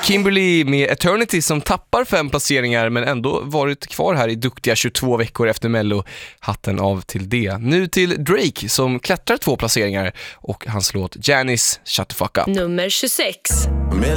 Kimberly med Eternity som tappar 5 placeringar men ändå varit kvar här i duktiga 22 veckor efter Mello. Hatten av till det. Nu till Drake som klättrar 2 placeringar och hans låt Janice Shut the Fuck Up. Nummer 26.